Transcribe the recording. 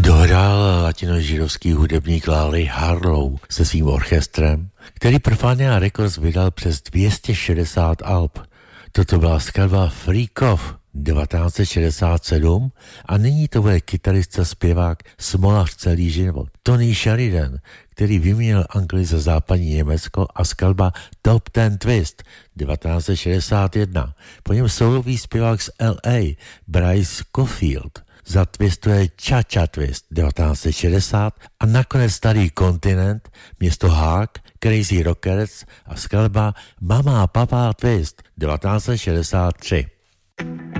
Dohrál latinožidovský hudebník Larry Harlow se svým orchestrem, který pro Fania Records vydal přes 260 alb. Toto byla skladba Freak Off 1967 a nyní to bude kytarista zpěvák smolař celý život Tony Sheridan, který vyměnil Anglii za západní Německo, a skladba Top Ten Twist 1961. Po něm solový zpěvák z LA Bryce Caulfield zatvistuje Cha-Cha Twist 1960 a nakonec Starý kontinent, město Hague, Crazy Rockers a skladba Mama Papa Twist 1963.